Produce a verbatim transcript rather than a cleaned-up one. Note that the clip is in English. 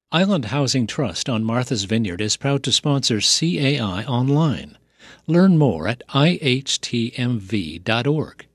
Island Housing Trust on Martha's Vineyard is proud to sponsor C A I Online. Learn more at I H T M V dot org.